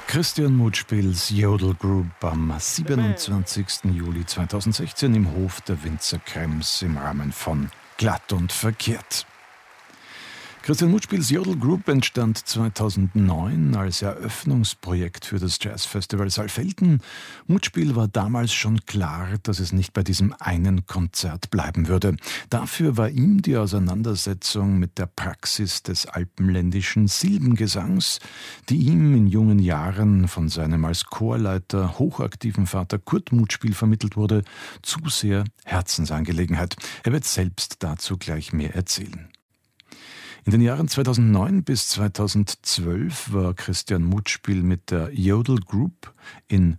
Christian Mutspiels Jodel Group am 27. Juli 2016 im Hof der Winzer Krems im Rahmen von Glatt und Verkehrt. Christian Mutspiels Jodel Group entstand 2009 als Eröffnungsprojekt für das Jazzfestival Saalfelden. Mutspiel war damals schon klar, dass es nicht bei diesem einen Konzert bleiben würde. Dafür war ihm die Auseinandersetzung mit der Praxis des alpenländischen Silbengesangs, die ihm in jungen Jahren von seinem als Chorleiter hochaktiven Vater Kurt Mutspiel vermittelt wurde, zu sehr Herzensangelegenheit. Er wird selbst dazu gleich mehr erzählen. In den Jahren 2009 bis 2012 war Christian Mutspiel mit der Jodel Group in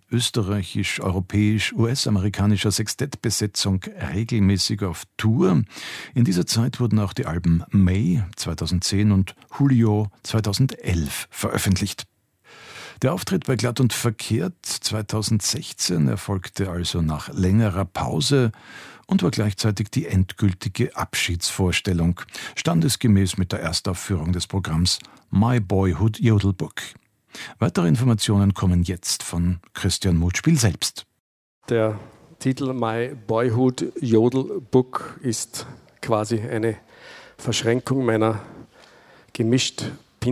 österreichisch-europäisch-US-amerikanischer Sextettbesetzung regelmäßig auf Tour. In dieser Zeit wurden auch die Alben May 2010 und Julio 2011 veröffentlicht. Der Auftritt bei Glatt und Verkehrt 2016 erfolgte also nach längerer Pause und war gleichzeitig die endgültige Abschiedsvorstellung, standesgemäß mit der Erstaufführung des Programms My Boyhood Jodel Book. Weitere Informationen kommen jetzt von Christian Mutspiel selbst. Der Titel My Boyhood Jodel Book ist quasi eine Verschränkung meiner gemischt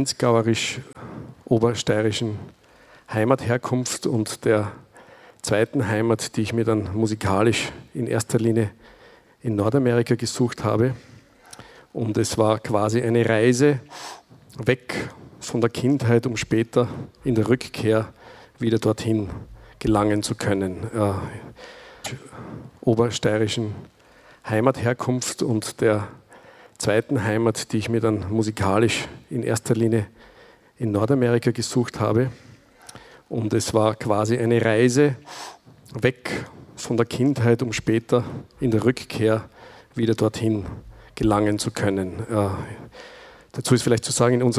pinzgauerisch-obersteirischen Heimatherkunft und der zweiten Heimat, die ich mir dann musikalisch in erster Linie in Nordamerika gesucht habe. Und es war quasi eine Reise weg von der Kindheit, um später in der Rückkehr wieder dorthin gelangen zu können. Obersteirischen Heimatherkunft und der zweiten Heimat, die ich mir dann musikalisch in erster Linie in Nordamerika gesucht habe. Und es war quasi eine Reise weg von der Kindheit, um später in der Rückkehr wieder dorthin gelangen zu können. Dazu ist vielleicht zu sagen, in unserem